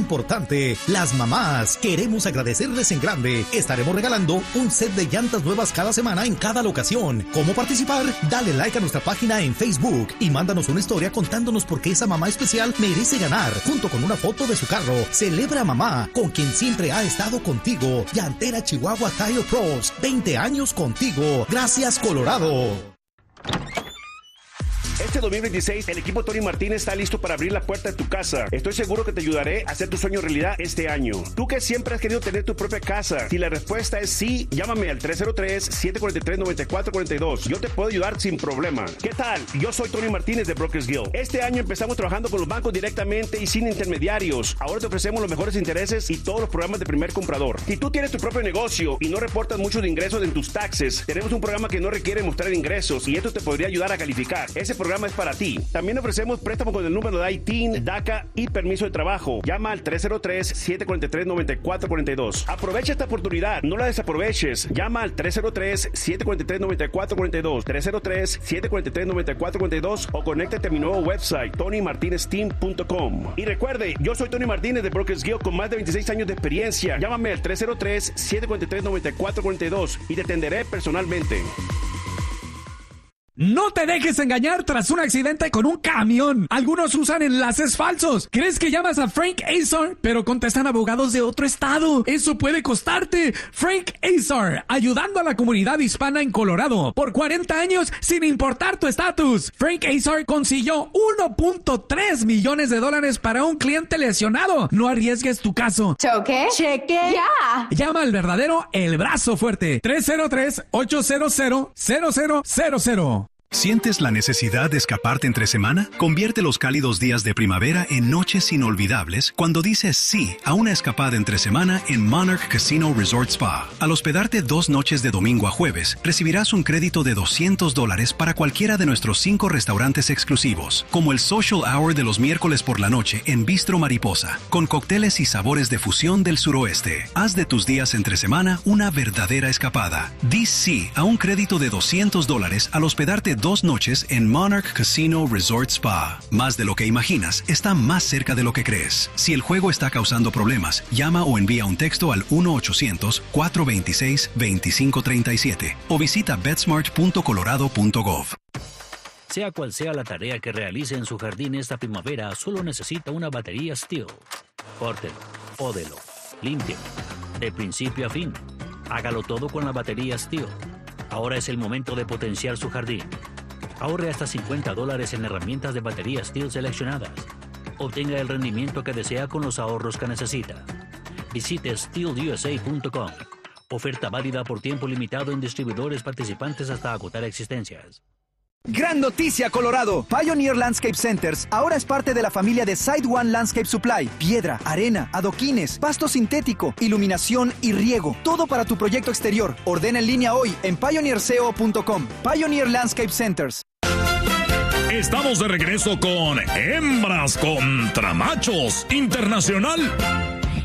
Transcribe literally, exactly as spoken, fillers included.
importante, las mamás. Queremos agradecerles en grande. Estaremos regalando un set de llantas nuevas cada semana en cada locación. ¿Cómo participar? Dale like a nuestra página en Facebook y mándanos una historia contándonos por qué esa mamá especial merece ganar, junto con una foto de su carro. Celebra a mamá, con quien siempre ha estado contigo. Llantera Chihuahua Tire Pros, veinte años contigo. Gracias, Colorado. Este dos mil veintiséis, el equipo Tony Martínez está listo para abrir la puerta de tu casa. Estoy seguro que te ayudaré a hacer tu sueño realidad este año. Tú que siempre has querido tener tu propia casa, si la respuesta es sí, llámame al tres cero tres, siete cuatro tres, nueve cuatro cuatro dos. Yo te puedo ayudar sin problema. ¿Qué tal? Yo soy Tony Martínez de Brokers Guild. Este año empezamos trabajando con los bancos directamente y sin intermediarios. Ahora te ofrecemos los mejores intereses y todos los programas de primer comprador. Si tú tienes tu propio negocio y no reportas muchos ingresos en tus taxes, tenemos un programa que no requiere mostrar ingresos y esto te podría ayudar a calificar. Ese programa es para ti. También ofrecemos préstamo con el número de I T I N, DACA y permiso de trabajo. Llama al tres cero tres, siete cuatro tres, nueve cuatro cuatro dos. Aprovecha esta oportunidad, no la desaproveches. Llama al tres cero tres, siete cuatro tres, nueve cuatro cuatro dos, tres cero tres, siete cuatro tres, nueve cuatro cuatro dos o conéctate a mi nuevo website, tony martinez team punto com. Y recuerde, yo soy Tony Martínez de Brokers Guild con más de veintiséis años de experiencia. Llámame al tres cero tres, siete cuatro tres, nueve cuatro cuatro dos y te atenderé personalmente. No te dejes engañar tras un accidente con un camión. Algunos usan enlaces falsos. ¿Crees que llamas a Frank Azar, pero contestan abogados de otro estado? Eso puede costarte. Frank Azar, ayudando a la comunidad hispana en Colorado por cuarenta años sin importar tu estatus. Frank Azar consiguió uno punto tres millones de dólares para un cliente lesionado. No arriesgues tu caso. ¿Choque? Cheque. Ya. Llama al verdadero El Brazo Fuerte. tres cero tres, ocho cero cero, cero cero cero cero. ¿Sientes la necesidad de escaparte entre semana? Convierte los cálidos días de primavera en noches inolvidables cuando dices sí a una escapada entre semana en Monarch Casino Resort Spa. Al hospedarte dos noches de domingo a jueves, recibirás un crédito de doscientos dólares para cualquiera de nuestros cinco restaurantes exclusivos, como el Social Hour de los miércoles por la noche en Bistro Mariposa, con cócteles y sabores de fusión del suroeste. Haz de tus días entre semana una verdadera escapada. Di sí a un crédito de doscientos dólares al hospedarte dos noches en Monarch Casino Resort Spa. Más de lo que imaginas, está más cerca de lo que crees. Si el juego está causando problemas, llama o envía un texto al uno ochocientos, cuatro dos seis, dos cinco tres siete o visita betsmart punto colorado punto gov. Sea cual sea la tarea que realice en su jardín esta primavera, solo necesita una batería Stihl. Córtelo, pódelo, límpielo, de principio a fin. Hágalo todo con la batería Stihl. Ahora es el momento de potenciar su jardín. Ahorre hasta cincuenta dólares en herramientas de batería Stihl seleccionadas. Obtenga el rendimiento que desea con los ahorros que necesita. Visite stihl u s a punto com. Oferta válida por tiempo limitado en distribuidores participantes hasta agotar existencias. Gran noticia, Colorado. Pioneer Landscape Centers ahora es parte de la familia de Side One Landscape Supply. Piedra, arena, adoquines, pasto sintético, iluminación y riego. Todo para tu proyecto exterior. Ordena en línea hoy en pioneer co punto com. Pioneer Landscape Centers. Estamos de regreso con Hembras contra Machos Internacional.